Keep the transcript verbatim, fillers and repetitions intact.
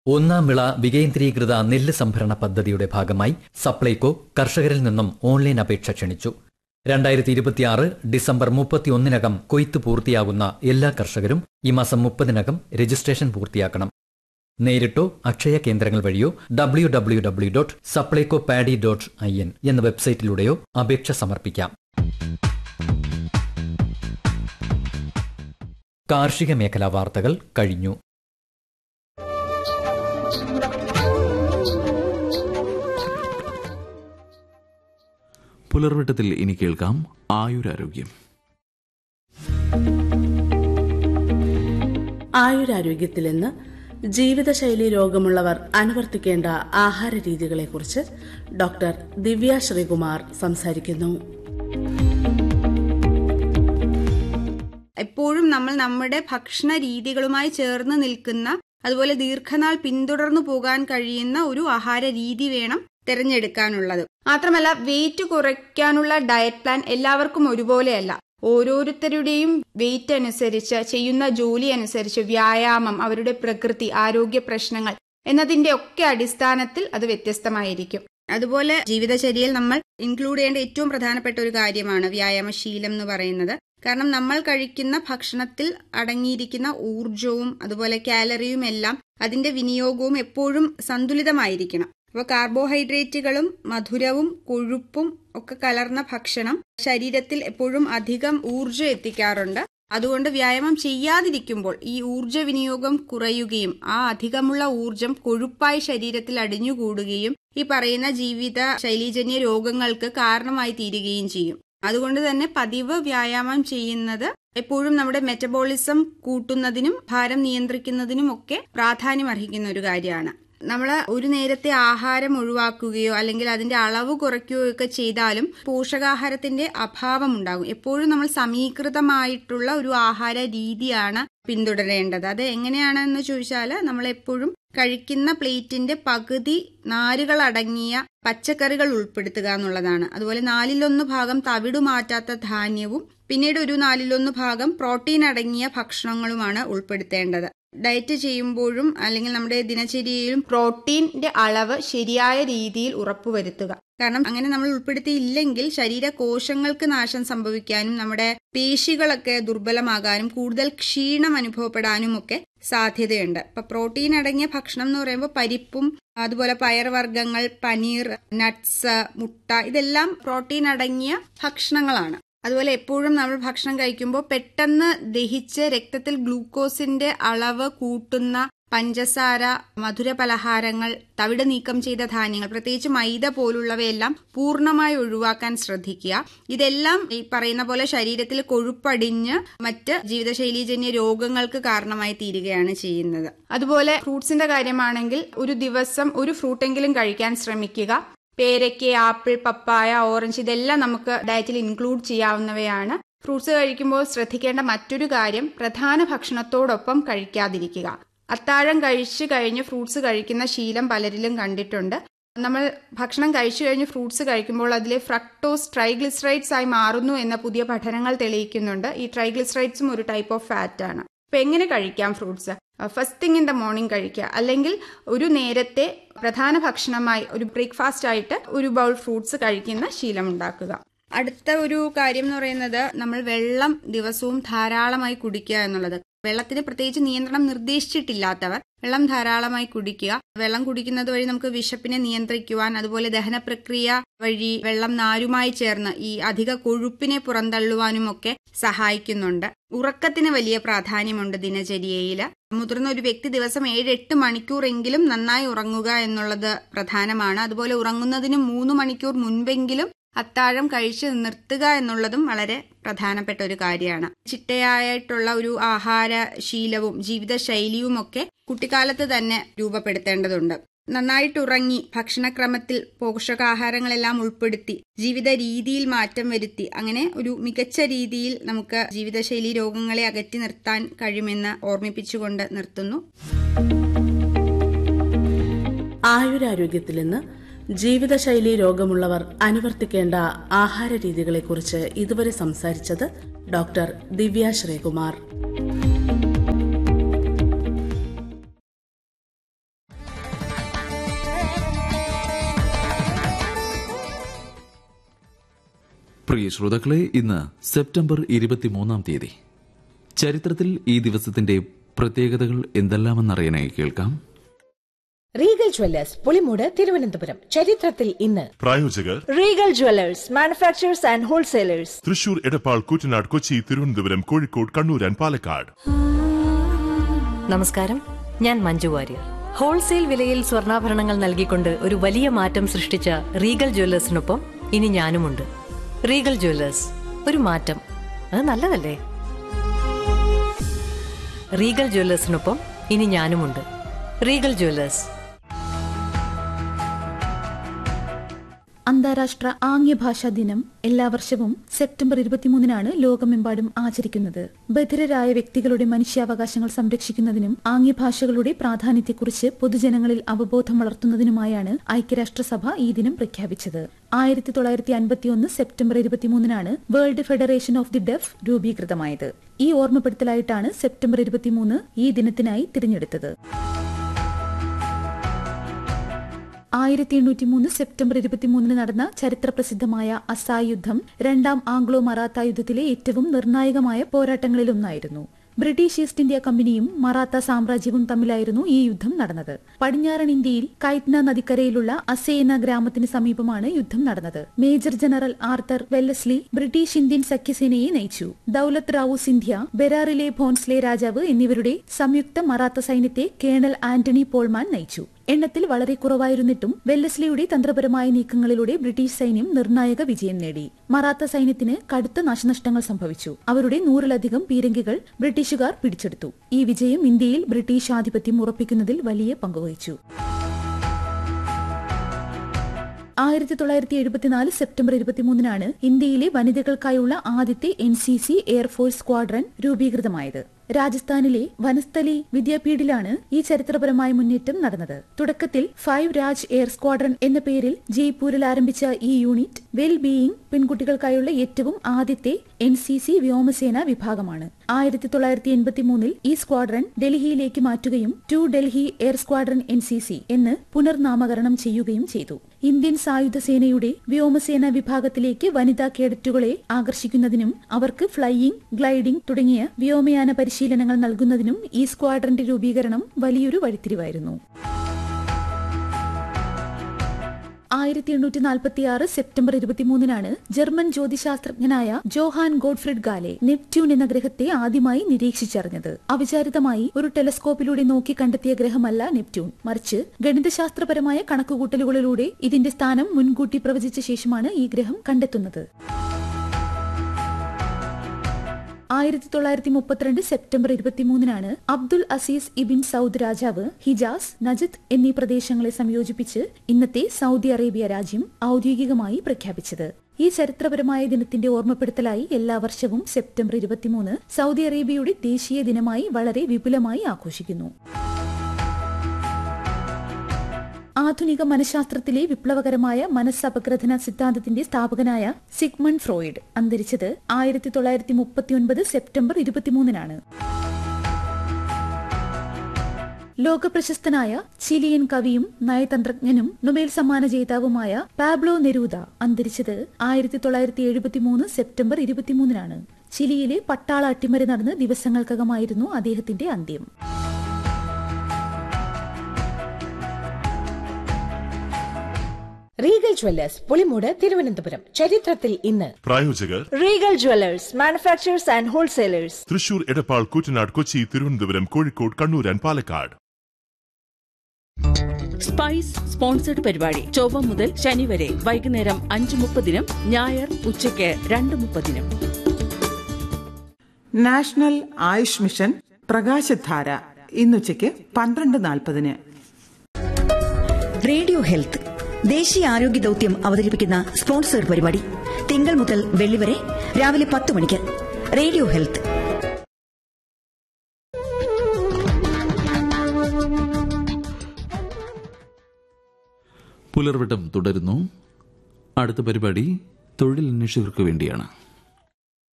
ഒന്നാം വിള വികേന്ദ്രീകൃത നെല്ല് സംഭരണ പദ്ധതിയുടെ ഭാഗമായി സപ്ലൈകോ കർഷകരിൽ നിന്നും ഓൺലൈൻ അപേക്ഷ ക്ഷണിച്ചു. രണ്ടായിരത്തി ഇരുപത്തിയാറ് ഡിസംബർ മുപ്പത്തിയൊന്നിനകം കൊയ്ത്ത് പൂർത്തിയാകുന്ന എല്ലാ കർഷകരും ഈ മാസം മുപ്പതിനകം രജിസ്ട്രേഷൻ പൂർത്തിയാക്കണം. നേരിട്ടോ അക്ഷയ കേന്ദ്രങ്ങൾ വഴിയോ W W W dot Supplyco paddy dot I N എന്ന വെബ്സൈറ്റിലൂടെയോ അപേക്ഷ സമർപ്പിക്കാം. കാർഷിക മേഖലാ വാർത്തകൾ കഴിഞ്ഞു. പുലർവെട്ടത്തിൽ ഇനി കേൾക്കാം ആയുരാരോഗ്യം. ആയുരാരോഗ്യത്തിൽ ഇന്ന് ജീവിതശൈലി രോഗമുള്ളവർ അനുവർത്തിക്കേണ്ട ആഹാര രീതികളെക്കുറിച്ച് ഡോക്ടർ ദിവ്യ ശ്രീകുമാർ സംസാരിക്കുന്നു. എപ്പോഴും നമ്മൾ നമ്മുടെ ഭക്ഷണ രീതികളുമായി ചേർന്ന് നിൽക്കുന്ന, അതുപോലെ ദീർഘനാൾ പിന്തുടർന്നു പോകാൻ കഴിയുന്ന ഒരു ആഹാര രീതി വേണം തിരഞ്ഞെടുക്കാനുള്ളത്. മാത്രമല്ല, വെയിറ്റ് കുറയ്ക്കാനുള്ള ഡയറ്റ് പ്ലാൻ എല്ലാവർക്കും ഒരുപോലെയല്ല. ഓരോരുത്തരുടെയും വെയിറ്റ് അനുസരിച്ച്, ചെയ്യുന്ന ജോലി അനുസരിച്ച്, വ്യായാമം, അവരുടെ പ്രകൃതി, ആരോഗ്യ പ്രശ്നങ്ങൾ എന്നതിന്റെ ഒക്കെ അടിസ്ഥാനത്തിൽ അത് വ്യത്യസ്തമായിരിക്കും. അതുപോലെ ജീവിതചര്യയിൽ നമ്മൾ ഇൻക്ലൂഡ് ചെയ്യേണ്ട ഏറ്റവും പ്രധാനപ്പെട്ട ഒരു കാര്യമാണ് വ്യായാമശീലം എന്ന് പറയുന്നത്. കാരണം നമ്മൾ കഴിക്കുന്ന ഭക്ഷണത്തിൽ അടങ്ങിയിരിക്കുന്ന ഊർജവും അതുപോലെ കാലറിയും എല്ലാം അതിന്റെ വിനിയോഗവും എപ്പോഴും സന്തുലിതമായിരിക്കണം. അപ്പോൾ കാർബോഹൈഡ്രേറ്റുകളും മധുരവും കൊഴുപ്പും ഒക്കെ കലർന്ന ഭക്ഷണം ശരീരത്തിൽ എപ്പോഴും അധികം ഊർജം എത്തിക്കാറുണ്ട്. അതുകൊണ്ട് വ്യായാമം ചെയ്യാതിരിക്കുമ്പോൾ ഈ ഊർജ വിനിയോഗം കുറയുകയും ആ അധികമുള്ള ഊർജം കൊഴുപ്പായി ശരീരത്തിൽ അടിഞ്ഞുകൂടുകയും ഈ പറയുന്ന ജീവിത ശൈലീജന്യ രോഗങ്ങൾക്ക് കാരണമായി തീരുകയും ചെയ്യും. അതുകൊണ്ട് തന്നെ പതിവ് വ്യായാമം ചെയ്യുന്നത് എപ്പോഴും നമ്മുടെ മെറ്റബോളിസം കൂട്ടുന്നതിനും ഭാരം നിയന്ത്രിക്കുന്നതിനും ഒക്കെ പ്രാധാന്യം അർഹിക്കുന്ന ഒരു കാര്യമാണ്. നമ്മൾ ഒരു നേരത്തെ ആഹാരം ഒഴിവാക്കുകയോ അല്ലെങ്കിൽ അതിന്റെ അളവ് കുറയ്ക്കുകയോ ഒക്കെ ചെയ്താലും പോഷകാഹാരത്തിന്റെ അഭാവം ഉണ്ടാകും. എപ്പോഴും നമ്മൾ സമീകൃതമായിട്ടുള്ള ഒരു ആഹാര രീതിയാണ് പിന്തുടരേണ്ടത്. അത് എങ്ങനെയാണെന്ന് ചോദിച്ചാൽ, നമ്മൾ എപ്പോഴും കഴിക്കുന്ന പ്ലേറ്റിന്റെ പകുതി നാരുകൾ അടങ്ങിയ പച്ചക്കറികൾ ഉൾപ്പെടുത്തുക എന്നുള്ളതാണ്. അതുപോലെ നാലിലൊന്ന് ഭാഗം തവിടു മാറ്റാത്ത ധാന്യവും പിന്നീട് ഒരു നാലിലൊന്ന് ഭാഗം പ്രോട്ടീൻ അടങ്ങിയ ഭക്ഷണങ്ങളുമാണ് ഉൾപ്പെടുത്തേണ്ടത്. ഡയറ്റ് ചെയ്യുമ്പോഴും അല്ലെങ്കിൽ നമ്മുടെ ദിനചര്യയിലും പ്രോട്ടീന്റെ അളവ് ശരിയായ രീതിയിൽ ഉറപ്പുവരുത്തുക. കാരണം അങ്ങനെ നമ്മൾ ഉൾപ്പെടുത്തിയില്ലെങ്കിൽ ശരീരകോശങ്ങൾക്ക് നാശം സംഭവിക്കാനും നമ്മുടെ പേശികളൊക്കെ ദുർബലമാകാനും കൂടുതൽ ക്ഷീണം അനുഭവപ്പെടാനും ഒക്കെ സാധ്യതയുണ്ട്. ഇപ്പൊ പ്രോട്ടീൻ അടങ്ങിയ ഭക്ഷണം എന്ന് പറയുമ്പോൾ പരിപ്പും അതുപോലെ പയർവർഗ്ഗങ്ങൾ, പനീർ, നട്ട്സ്, മുട്ട ഇതെല്ലാം പ്രോട്ടീൻ അടങ്ങിയ ഭക്ഷണങ്ങളാണ്. അതുപോലെ എപ്പോഴും നമ്മൾ ഭക്ഷണം കഴിക്കുമ്പോൾ പെട്ടെന്ന് ദഹിച്ച് രക്തത്തിൽ ഗ്ലൂക്കോസിന്റെ അളവ് കൂട്ടുന്ന പഞ്ചസാര, മധുര പലഹാരങ്ങൾ, തവിട് നീക്കം ചെയ്ത ധാന്യങ്ങൾ, പ്രത്യേകിച്ച് മൈദ പോലുള്ളവയെല്ലാം പൂർണ്ണമായി ഒഴിവാക്കാൻ ശ്രദ്ധിക്കുക. ഇതെല്ലാം ഈ പറയുന്ന പോലെ ശരീരത്തിൽ കൊഴുപ്പടിഞ്ഞ് മറ്റ് ജീവിതശൈലീജന്യ രോഗങ്ങൾക്ക് കാരണമായി തീരുകയാണ് ചെയ്യുന്നത്. അതുപോലെ ഫ്രൂട്ട്സിന്റെ കാര്യമാണെങ്കിൽ ഒരു ദിവസം ഒരു ഫ്രൂട്ടെങ്കിലും കഴിക്കാൻ ശ്രമിക്കുക. പേരയ്ക്ക, ആപ്പിൾ, പപ്പായ, ഓറഞ്ച് ഇതെല്ലാം നമുക്ക് ഡയറ്റിൽ ഇൻക്ലൂഡ് ചെയ്യാവുന്നവയാണ്. ഫ്രൂട്ട്സ് കഴിക്കുമ്പോൾ ശ്രദ്ധിക്കേണ്ട മറ്റൊരു കാര്യം പ്രധാന ഭക്ഷണത്തോടൊപ്പം കഴിക്കാതിരിക്കുക. അത്താഴം കഴിച്ചു കഴിഞ്ഞ് ഫ്രൂട്ട്സ് കഴിക്കുന്ന ശീലം പലരിലും കണ്ടിട്ടുണ്ട്. നമ്മൾ ഭക്ഷണം കഴിച്ചു കഴിഞ്ഞ് ഫ്രൂട്ട്സ് കഴിക്കുമ്പോൾ അതിലെ ഫ്രക്ടോസ് ട്രൈഗ്ലിസറൈഡ്സ് ആയി മാറുന്നു എന്ന പുതിയ പഠനങ്ങൾ തെളിയിക്കുന്നുണ്ട്. ഈ ട്രൈഗ്ലിസറൈഡ്സും ഒരു ടൈപ്പ് ഓഫ് ഫാറ്റ് ആണ്. അപ്പൊ എങ്ങനെ കഴിക്കാം fruits? First thing in the morning കഴിക്കുക, അല്ലെങ്കിൽ ഒരു നേരത്തെ പ്രധാന ഭക്ഷണമായി ഒരു ബ്രേക്ക്ഫാസ്റ്റ് ആയിട്ട് ഒരു ബൗൾ ഫ്രൂട്ട്സ് കഴിക്കുന്ന ശീലം ഉണ്ടാക്കുക. അടുത്ത ഒരു കാര്യം എന്ന് പറയുന്നത് നമ്മൾ വെള്ളം ദിവസവും ധാരാളമായി കുടിക്കുക എന്നുള്ളത്. വെള്ളത്തിന് പ്രത്യേകിച്ച് നിയന്ത്രണം നിർദ്ദേശിച്ചിട്ടില്ലാത്തവർ വെള്ളം ധാരാളമായി കുടിക്കുക. വെള്ളം കുടിക്കുന്നത് വഴി നമുക്ക് വിശപ്പിനെ നിയന്ത്രിക്കുവാൻ, അതുപോലെ ദഹന പ്രക്രിയ വഴി വെള്ളം നാരുമായി ചേർന്ന് ഈ അധിക കൊഴുപ്പിനെ പുറന്തള്ളുവാനും ഒക്കെ സഹായിക്കുന്നുണ്ട്. ഉറക്കത്തിന് വലിയ പ്രാധാന്യമുണ്ട് ദിനചര്യയിൽ. മുതിർന്ന ഒരു വ്യക്തി ദിവസം ഏഴ് എട്ട് മണിക്കൂറെങ്കിലും നന്നായി ഉറങ്ങുക എന്നുള്ളത് പ്രധാനമാണ്. അതുപോലെ ഉറങ്ങുന്നതിന് മൂന്ന് മണിക്കൂർ മുൻപെങ്കിലും അത്താഴം കഴിച്ച് നിർത്തുക എന്നുള്ളതും വളരെ പ്രധാനപ്പെട്ട ഒരു കാര്യമാണ്. ചിട്ടയായിട്ടുള്ള ഒരു ആഹാര ശീലവും ജീവിതശൈലിയും ഒക്കെ കുട്ടിക്കാലത്ത് തന്നെ രൂപപ്പെടുത്തേണ്ടതുണ്ട്. നന്നായിട്ട് ഉറങ്ങി ഭക്ഷണക്രമത്തിൽ പോഷകാഹാരങ്ങളെല്ലാം ഉൾപ്പെടുത്തി ജീവിത രീതിയിൽ മാറ്റം വരുത്തി അങ്ങനെ ഒരു മികച്ച രീതിയിൽ നമുക്ക് ജീവിതശൈലി രോഗങ്ങളെ അകറ്റി നിർത്താൻ കഴിയുമെന്ന് ഓർമ്മിപ്പിച്ചുകൊണ്ട് നിർത്തുന്നു. ആയുരാരോഗ്യത്തിൽ നിന്ന് ജീവിതശൈലി രോഗമുള്ളവർ അനുവർത്തിക്കേണ്ട ആഹാര രീതികളെക്കുറിച്ച് ഇതുവരെ സംസാരിച്ചത് ഡോക്ടർ ദിവ്യ ശ്രീകുമാർ. പ്രിയ ശ്രോതാക്കളെ, ഇന്ന് സെപ്റ്റംബർ ഇരുപത്തിമൂന്നാം തീയതി. ചരിത്രത്തിൽ ഈ ദിവസത്തിന്റെ പ്രത്യേകതകൾ എന്തെല്ലാമെന്നറിയാനായി കേൾക്കാം. Regal Jewellers Pulimoodu Thiruvananthapuram. ചരിത്രത്തിൽ ഇന്ന്. പ്രായോജകർ Regal Jewellers manufacturers and wholesalers, Thrissur, Edappal, Koottanad, Kochi, Thiruvananthapuram, Kozhikode, Kannur and Palakkad. നമസ്കാരം, ഞാൻ മഞ്ജു വാര്യർ. ഹോൾസെയിൽ വിലയിൽ സ്വർണ്ണാഭരണങ്ങൾ നൽകിക്കൊണ്ട് ഒരു വലിയ മാറ്റം സൃഷ്ടിച്ച റീഗൽ ജ്വല്ലേഴ്സിനൊപ്പം ഇനി ഞാനുമുണ്ട്. റീഗൽ ജ്വല്ലേഴ്സ്, ഒരു മാറ്റം, അത് നല്ലതല്ലേ? റീഗൽ ജ്വല്ലേഴ്സിനൊപ്പം ഇനി ഞാനുമുണ്ട്. Regal Jewellers. അന്താരാഷ്ട്ര ആംഗ്യഭാഷാ ദിനം എല്ലാ വർഷവും സെപ്റ്റംബർ ഇരുപത്തിമൂന്നിനാണ് ലോകമെമ്പാടും ആചരിക്കുന്നത്. ബധിരരായ വ്യക്തികളുടെ മനുഷ്യാവകാശങ്ങൾ സംരക്ഷിക്കുന്നതിനും ആംഗ്യഭാഷകളുടെ പ്രാധാന്യത്തെക്കുറിച്ച് പൊതുജനങ്ങളിൽ അവബോധം വളർത്തുന്നതിനുമായാണ് ഐക്യരാഷ്ട്രസഭ ഈ ദിനം പ്രഖ്യാപിച്ചത്. ആയിരത്തി തൊള്ളായിരത്തി അൻപത്തിയൊന്ന് September ഇരുപത്തിമൂന്നിനാണ് world federation of the def രൂപീകൃതമായത്. ഈ ഓർമ്മപ്പെടുത്തലായിട്ടാണ് സെപ്റ്റംബർ ഇരുപത്തിമൂന്ന് ഈ ദിനത്തിനായി തിരഞ്ഞെടുത്തത്. ആയിരത്തി എണ്ണൂറ്റി മൂന്ന് സെപ്റ്റംബർ ഇരുപത്തിമൂന്നിന് നടന്ന ചരിത്രപ്രസിദ്ധമായ അസായ് യുദ്ധം രണ്ടാം ആംഗ്ലോ മറാത്ത യുദ്ധത്തിലെ ഏറ്റവും നിർണായകമായ പോരാട്ടങ്ങളിലൊന്നായിരുന്നു. ബ്രിട്ടീഷ് ഈസ്റ്റ് ഇന്ത്യ കമ്പനിയും മറാത്ത സാമ്രാജ്യവും തമ്മിലായിരുന്നു ഈ യുദ്ധം നടന്നത്. പടിഞ്ഞാറൻ ഇന്ത്യയിൽ കൈറ്റ്ന നദിക്കരയിലുള്ള അസേ എന്ന ഗ്രാമത്തിന് സമീപമാണ് യുദ്ധം നടന്നത്. Major general Arthur Wellesley British Indian സഖ്യസേനയെ നയിച്ചു. ദൌലത് റാവു സിന്ധ്യ, ബെരാറിലെ ഭോൺസ്ലെ രാജാവ് എന്നിവരുടെ സംയുക്ത മറാത്ത സൈന്യത്തെ കേണൽ ആന്റണി പോൾമാൻ നയിച്ചു. എണ്ണത്തിൽ വളരെ കുറവായിരുന്നിട്ടും വെല്ലസ്ലിയുടെ തന്ത്രപരമായ നീക്കങ്ങളിലൂടെ ബ്രിട്ടീഷ് സൈന്യം നിർണായക വിജയം നേടി. മറാത്ത സൈന്യത്തിന് കടുത്ത നാശനഷ്ടങ്ങൾ സംഭവിച്ചു. അവരുടെ നൂറിലധികം പീരങ്കികൾ ബ്രിട്ടീഷുകാർ പിടിച്ചെടുത്തു. ഈ വിജയം ഇന്ത്യയിൽ ബ്രിട്ടീഷ് ആധിപത്യം ഉറപ്പിക്കുന്നതിൽ വലിയ പങ്കുവഹിച്ചു. ആയിരത്തി തൊള്ളായിരത്തി എഴുപത്തിനാല് സെപ്റ്റംബർ ഇരുപത്തിമൂന്നിനാണ് ഇന്ത്യയിലെ വനിതകൾക്കായുള്ള ആദ്യത്തെ N C C air force squadron രൂപീകൃതമായത്. രാജസ്ഥാനിലെ വനസ്ഥലി വിദ്യാപീഠിലാണ് ഈ ചരിത്രപരമായ മുന്നേറ്റം നടന്നത്. തുടക്കത്തിൽ ഫൈവ് രാജ് എയർ സ്ക്വാഡ്രൺ എന്ന പേരിൽ ജയ്പൂരിൽ ആരംഭിച്ച ഈ യൂണിറ്റ് വെൽ ബീയിങ് പെൺകുട്ടികൾക്കായുള്ള ഏറ്റവും ആദ്യത്തെ എൻ സി സി വ്യോമസേന വിഭാഗമാണ്. ആയിരത്തി തൊള്ളായിരത്തി എൺപത്തി മൂന്നിൽ ഈ സ്ക്വാഡ്രൺ ഡൽഹിയിലേക്ക് മാറ്റുകയും to Delhi air squadron N C C എന്ന് പുനർനാമകരണം ചെയ്യുകയും ചെയ്തു. ഇന്ത്യൻ സായുധ സേനയുടെ വ്യോമസേന വിഭാഗത്തിലേക്ക് വനിതാ കേഡറ്റുകളെ ആകർഷിക്കുന്നതിനും അവർക്ക് ഫ്ലൈയിംഗ്, ഗ്ലൈഡിംഗ് തുടങ്ങിയ വ്യോമയാന പരിശീലനങ്ങൾ നൽകുന്നതിനും ഈ സ്ക്വാഡ്രന്റെ രൂപീകരണം വലിയൊരു വഴിത്തിരിവായിരുന്നു. ആയിരത്തി എണ്ണൂറ്റി നാൽപ്പത്തിയാറ് September ഇരുപത്തിമൂന്നിനാണ് German ജ്യോതിശാസ്ത്രജ്ഞനായ Johan ഗോഡ്ഫ്രിഡ് Galle Neptune എന്ന ഗ്രഹത്തെ ആദ്യമായി നിരീക്ഷിച്ചറിഞ്ഞത്. അവിചാരിതമായി ഒരു ടെലസ്കോപ്പിലൂടെ നോക്കി കണ്ടെത്തിയ ഗ്രഹമല്ല നെപ്റ്റ്യൂൺ, മറിച്ച് ഗണിതശാസ്ത്രപരമായ കണക്കുകൂട്ടലുകളിലൂടെ ഇതിന്റെ സ്ഥാനം മുൻകൂട്ടി പ്രവചിച്ച ശേഷമാണ് ഈ ഗ്രഹം കണ്ടെത്തുന്നത്. ആയിരത്തി തൊള്ളായിരത്തി മുപ്പത്തിരണ്ട് സെപ്റ്റംബർ ഇരുപത്തിമൂന്നിനാണ് അബ്ദുൽ അസീസ് ഇബിൻ സൌദ് രാജാവ് ഹിജാസ്, നജദ് എന്നീ പ്രദേശങ്ങളെ സംയോജിപ്പിച്ച് ഇന്നത്തെ സൗദി അറേബ്യ രാജ്യം ഔദ്യോഗികമായി പ്രഖ്യാപിച്ചത്. ഈ ചരിത്രപരമായ ദിനത്തിന്റെ ഓർമ്മപ്പെടുത്തലായി എല്ലാ വർഷവും സെപ്റ്റംബർ ഇരുപത്തിമൂന്ന് സൗദി അറേബ്യയുടെ ദേശീയ ദിനമായി വളരെ വിപുലമായി ആഘോഷിക്കുന്നു. ആധുനിക മനഃശാസ്ത്രത്തിലെ വിപ്ലവകരമായ മനസ്സപഗ്രഥന സിദ്ധാന്തത്തിന്റെ സ്ഥാപകനായ സിഗ്മണ്ട് ഫ്രോയിഡ് അന്തരിച്ചത് ആയിരത്തി തൊള്ളായിരത്തി മുപ്പത്തിയൊൻപത് സെപ്റ്റംബർ ഇരുപത്തിമൂന്നിനാണ്. ലോകപ്രശസ്തനായ ചിലിയൻ കവിയും നയതന്ത്രജ്ഞനും നൊബേൽ സമ്മാന ജേതാവുമായ പാബ്ലോ നെരൂദ അന്തരിച്ചത് ആയിരത്തി തൊള്ളായിരത്തി എഴുപത്തിമൂന്ന് സെപ്റ്റംബർ ഇരുപത്തിമൂന്നിനാണ്. ചിലിയിലെ പട്ടാള അട്ടിമറി നടന്ന് ദിവസങ്ങൾക്കകമായിരുന്നു അദ്ദേഹത്തിന്റെ അന്ത്യം. Regal Jewellers Pulimoodu Thiruvananthapuram. ചരിത്രത്തിൽ ഇന്ന്. പ്രായോജകർ Regal Jewellers manufacturers and wholesalers, Thrissur, Edappal, Koottanad, Kochi, Thiruvananthapuram, Kozhikode, Kannur and Palakkad. Spice sponsored പരിപാടി ചൊവ്വ മുതൽ ശനി വരെ വൈകുന്നേരം അഞ്ച് മുപ്പതിനും ഞായർ ഉച്ചയ്ക്ക് രണ്ട് മുപ്പതിനും. നാഷണൽ ആയുഷ് മിഷൻ പ്രകാശധാര ഇന്നുച്ചയ്ക്ക് പന്ത്രണ്ട് നാൽപ്പതിന്. റേഡിയോ ഹെൽത്ത് ദേശീയ ആരോഗ്യ ദൌത്യം അവതരിപ്പിക്കുന്ന സ്പോൺസർ പരിപാടി തിങ്കൾ മുതൽ വെള്ളി വരെ രാവിലെ പത്ത് മണിക്ക്. Radio health. പുലർവട്ടം തുടരുന്നു. അടുത്ത പരിപാടി തൊഴിലന്വേഷകർക്ക് വേണ്ടിയാണ്.